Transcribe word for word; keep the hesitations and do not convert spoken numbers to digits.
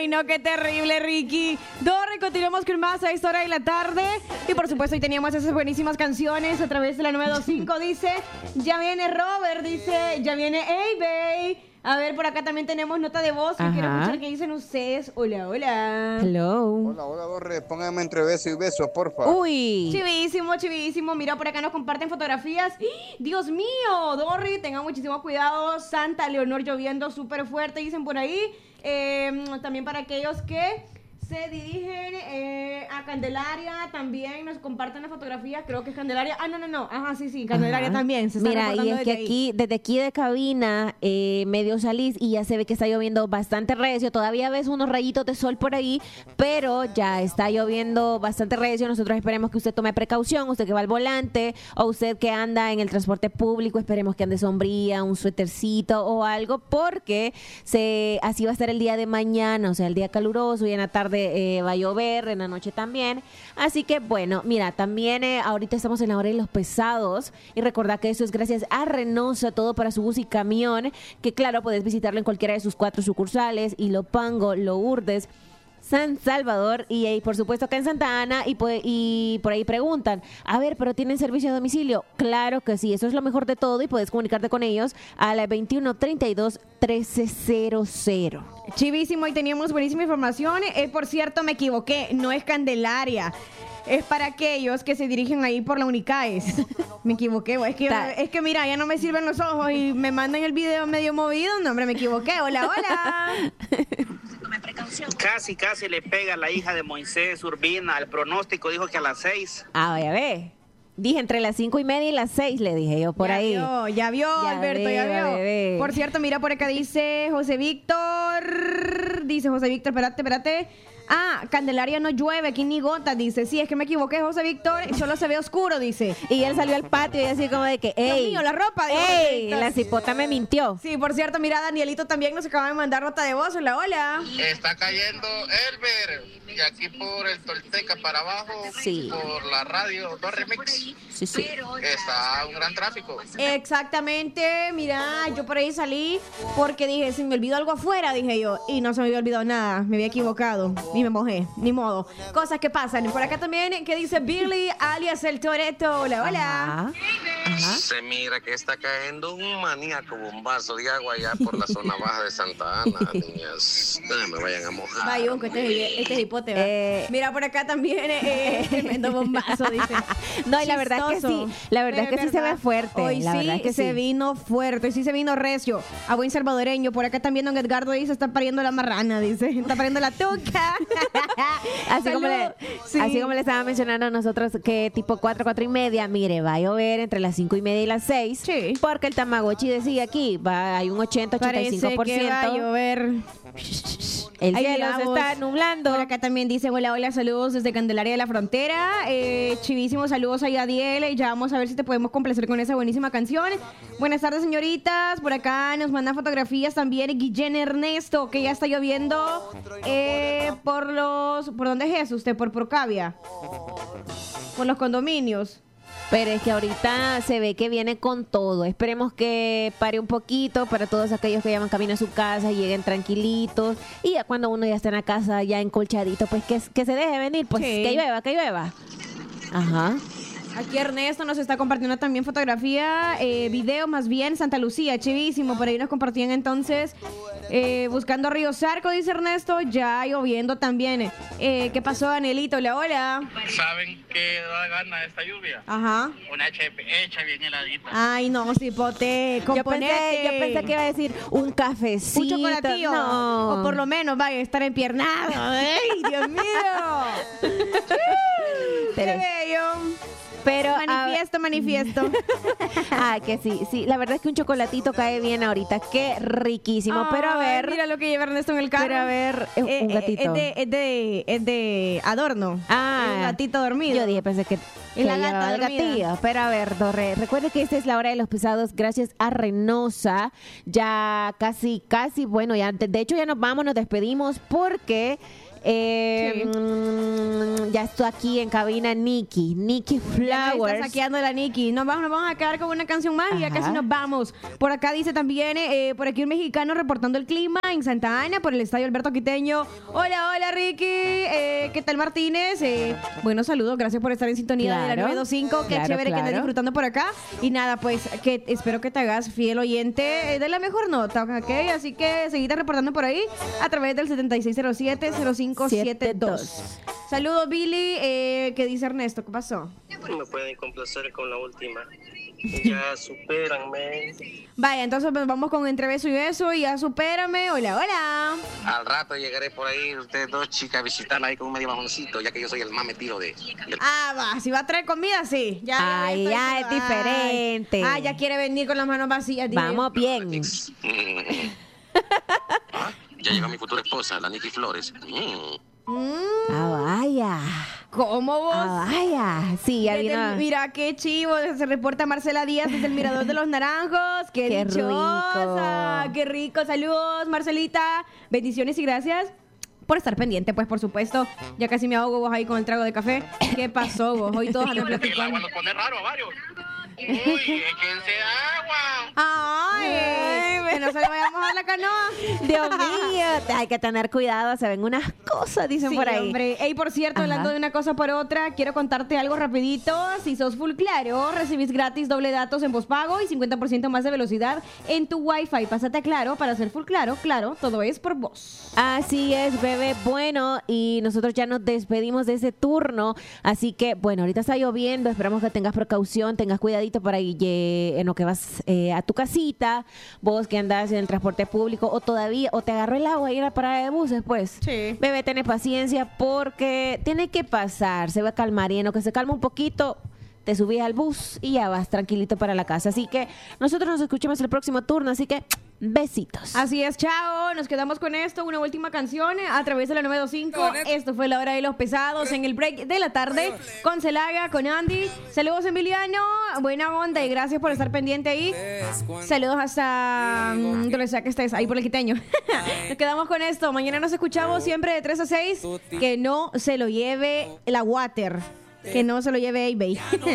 Ay, no, qué terrible, Ricky. Dorri, continuamos con más a esta hora de la tarde. Y por supuesto, hoy teníamos esas buenísimas canciones a través de la nueve dos cinco. Dice, ya viene Robert, dice, ya viene Abe. A ver, por acá también tenemos nota de voz. Que quiero escuchar qué dicen ustedes. Hola, hola. Hello. Hola, hola, Dorri. Póngame entre beso y beso, porfa. Uy. Chivísimo, chivísimo. Mira, por acá nos comparten fotografías. Dios mío, Dorri, tengan muchísimo cuidado. Santa Leonor lloviendo súper fuerte, dicen por ahí. Eh, también para aquellos que se dirigen eh, a Candelaria, también nos comparten las fotografías. Creo que es Candelaria. Ah, no, no, no. Ajá, sí, sí, Candelaria Ajá. también. Se está Mira, y es que ahí. aquí, desde aquí de cabina, eh, medio salís y ya se ve que está lloviendo bastante recio. Todavía ves unos rayitos de sol por ahí, pero ya está lloviendo bastante recio. Nosotros esperemos que usted tome precaución, usted que va al volante o usted que anda en el transporte público, esperemos que ande sombría, un suétercito o algo, porque se así va a estar el día de mañana, o sea, el día caluroso y en la tarde Eh, va a llover, en la noche también. Así que bueno, mira, también eh, ahorita estamos en la hora de los pesados y recordad que eso es gracias a Renosa, todo para su bus y camión, que claro, puedes visitarlo en cualquiera de sus cuatro sucursales, Ilopango, Lourdes, San Salvador y, y por supuesto acá en Santa Ana y, y por ahí preguntan, a ver, ¿pero tienen servicio a domicilio? Claro que sí, eso es lo mejor de todo y puedes comunicarte con ellos a la veintiuno treinta y dos trece cero cero. Chivísimo, y teníamos buenísima información. Eh, por cierto, me equivoqué, no es Candelaria. Es para aquellos que se dirigen ahí por la Unicaes. Me equivoqué, es que, es que mira, ya no me sirven los ojos y me mandan el video medio movido. No, hombre, me equivoqué. Hola, hola. Casi, casi le pega a la hija de Moisés Urbina. El pronóstico dijo que a las seis. Ah, vaya, ve. Dije entre las cinco y media y las seis, le dije yo por ya ahí. Vio, ya vio, ya Alberto, ya vio. Bebé. Por cierto, mira, por acá dice José Víctor. Dice José Víctor, espérate, espérate. Ah, Candelaria no llueve, aquí ni gotas, dice. Sí, es que me equivoqué, José Víctor, solo se ve oscuro, dice. Y él salió al patio y así como de que, ey, Dios mío, la ropa. Ey, la cipota me mintió. Sí, por cierto, mira, Danielito también nos acaba de mandar nota de voz. Hola, hola. Está cayendo Elber, y aquí por el Tolteca para abajo, sí. por la radio dos Remix. Sí, sí. Está un gran tráfico. Exactamente, mira, yo por ahí salí porque dije, si me olvidó algo afuera, dije yo, y no se me había olvidado nada, me había equivocado. Ni me mojé, ni modo. Cosas que pasan. Por acá también, ¿qué dice Billy, alias el Toretto? Hola, hola. Ajá. Ajá. Se mira que está cayendo un maníaco bombazo de agua allá por la zona baja de Santa Ana, niñas. No me vayan a mojar. Vaya, este es, este es hipote, eh, Mira, por acá también, eh, tremendo bombazo, dice. No, y la verdad es que sí. La verdad es que verdad, sí se ve fuerte. Hoy la sí verdad es que se sí. vino fuerte, hoy sí se vino recio. A buen salvadoreño. Por acá también don Edgardo dice, está pariendo la marrana, dice. Está pariendo la tuca. así, como le, sí. así como le estaba mencionando a nosotros que tipo cuatro, cuatro y media, mire, va a llover entre las cinco y media y las seis. Sí. Porque el Tamagotchi decía aquí, va, hay un ochenta, ochenta y cinco por ciento. Parece que va a llover. El Ahí cielo se está nublando. Por acá también dice, hola, hola, saludos desde Candelaria de la Frontera. Eh, chivísimos saludos a Yadiel. Ya vamos a ver si te podemos complacer con esa buenísima canción. Buenas tardes, señoritas. Por acá nos mandan fotografías también Guillén Ernesto, que ya está lloviendo eh, por los... ¿Por dónde es eso usted? Por Procavia. Por los condominios. Pero es que ahorita se ve que viene con todo. Esperemos que pare un poquito para todos aquellos que llaman camino a su casa y lleguen tranquilitos. Y ya cuando uno ya está en la casa, ya encolchadito, pues que, que se deje venir, pues sí. que llueva, que llueva. Ajá. Aquí Ernesto nos está compartiendo también fotografía, eh, video más bien, Santa Lucía, chivísimo. Por ahí nos compartían entonces, eh, buscando Río Zarco, dice Ernesto, ya lloviendo también. Eh, ¿Qué pasó, Danielito? Hola, hola. ¿Saben qué da gana esta lluvia? Ajá. Una H P hecha bien heladita. Ay, no, cipote, yo pensé, yo pensé que iba a decir un cafecito. Un chocolatillo. No. O por lo menos vaya a estar empiernado. ¡Ay, Dios mío! ¡Qué bello! Pero manifiesto, uh, manifiesto. Ah, que sí, sí. La verdad es que un chocolatito cae bien ahorita. Qué riquísimo. Ay, pero a ver. Mira lo que lleva Ernesto en el carro. Pero a ver, es eh, un gatito. Es de, es de, es de adorno. Ah. Un gatito dormido. Yo dije, pensé que Es la que gata lleva el dormida. gatillo. Pero a ver, Dorre, recuerde que esta es la hora de los pesados gracias a Reynosa. Ya casi, casi, bueno, ya de, de hecho ya nos vamos, nos despedimos porque eh, Sí. mm, ya estoy aquí en cabina Nikki, Nikki Ya nos está Flowers. saqueando la Nikki. Nos vamos, nos vamos a quedar con una canción más y ya Ajá. casi nos vamos. Por acá dice también, eh, por aquí un mexicano reportando el clima en Santa Ana por el estadio Alberto Quiteño. Hola, hola Ricky. Eh, ¿Qué tal Martínez? Eh, buenos saludos, gracias por estar en sintonía de la Claro, nueve dos cinco. Qué claro, chévere que claro. estés disfrutando por acá. Y nada, pues que espero que te hagas fiel oyente eh, de la mejor nota, ¿ok? Así que seguite reportando por ahí a través del setenta y seis cero siete cero cinco siete dos. Saludos Billy. Eh, ¿Qué dice Ernesto? ¿Qué pasó? Me pueden complacer con la última. Ya supéranme. Vaya, entonces pues, vamos con Entre Beso y Beso y ya supérame. Hola, hola. Al rato llegaré por ahí, ustedes dos chicas, a visitarla ahí con un medio bajoncito, ya que yo soy el más metido de... del- Ah, va, si va a traer comida, sí. Ya, ya Ay, estoy- ya es ay. diferente. Ah, ya quiere venir con las manos vacías. dile. Vamos bien. Ah, ya llegó mi futura esposa, la Nikki Flores. Mm. Mm, Ah, vaya. ¿Cómo vos? Ah, vaya. Sí, ya Desde vino. el- mira qué chivo, se reporta Marcela Díaz desde el Mirador de los Naranjos. Qué, Qué dichosa, rico. qué rico. Saludos, Marcelita. Bendiciones y gracias por estar pendiente, pues por supuesto. Ya casi me ahogo vos ahí con el trago de café. ¿Qué pasó vos? Hoy todos andan platicando. nos pone raro a varios. Uy, échense agua. Ay, que no se le vaya a mojar la canoa. Dios mío, hay que tener cuidado, se ven unas cosas, dicen Sí, por ahí. hombre. Ey, por cierto, Ajá. hablando de una cosa por otra, quiero contarte algo rapidito. Si sos full claro, recibís gratis doble datos en pospago y cincuenta por ciento más de velocidad en tu Wi-Fi. Pásate a Claro para ser full claro. Claro, todo es por vos. Así es, bebé. Bueno, y nosotros ya nos despedimos de ese turno. Así que, bueno, ahorita está lloviendo. Esperamos que tengas precaución, tengas cuidadito para ir eh, en lo que vas eh, a tu casita. Vos que andás en el transporte público o todavía, o te agarró el agua y ir a la parada de buses, pues. Sí. Bebé, tenés paciencia porque tiene que pasar. Se va a calmar y en lo que se calma un poquito, te subís al bus y ya vas tranquilito para la casa. Así que nosotros nos escuchamos el próximo turno. Así que, besitos. Así es, chao. Nos quedamos con esto. Una última canción a través de la nueve dos cinco. Esto fue La Hora de los Pesados en el break de la tarde con Celaga, con Andy. Saludos, Emiliano. Buena onda y gracias por estar pendiente ahí. Saludos hasta mm, donde sea que estés, ahí por el Quiteño. Nos quedamos con esto. Mañana nos escuchamos siempre de tres a seis. Que no se lo lleve la water. Que no se lo lleve eBay.